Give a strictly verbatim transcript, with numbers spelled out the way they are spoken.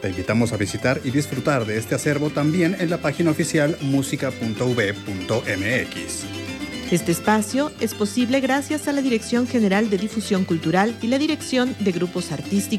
Te invitamos a visitar y disfrutar de este acervo también en la página oficial música punto u v punto m x. Este espacio es posible gracias a la Dirección General de Difusión Cultural y la Dirección de Grupos Artísticos